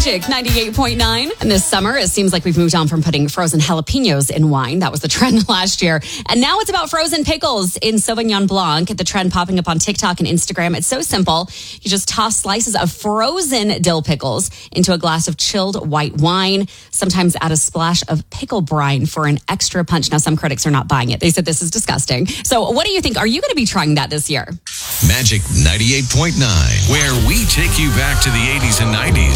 Magic 98.9. And this summer, it seems like we've moved on from putting frozen jalapenos in wine. That was the trend last year. And now it's about frozen pickles in Sauvignon Blanc. The trend popping up on TikTok and Instagram. It's so simple. You just toss slices of frozen dill pickles into a glass of chilled white wine. Sometimes add a splash of pickle brine for an extra punch. Now, some critics are not buying it. They said this is disgusting. So what do you think? Are you going to be trying that this year? Magic 98.9, where we take you back to the 80s and 90s.